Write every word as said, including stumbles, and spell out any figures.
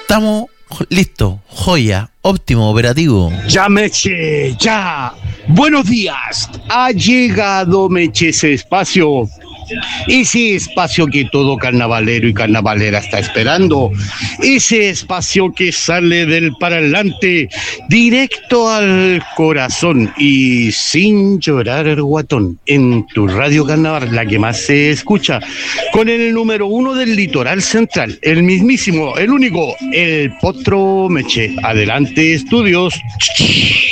Estamos listos, joya, óptimo, operativo. Ya, Meche, ya. Buenos días. Ha llegado, Meche, ese espacio. Ese espacio que todo carnavalero y carnavalera está esperando. Ese espacio que sale del parlante directo al corazón y sin llorar el guatón. En tu radio carnaval, la que más se escucha, con el número uno del litoral central, el mismísimo, el único, el Potro Meche. Adelante, estudios.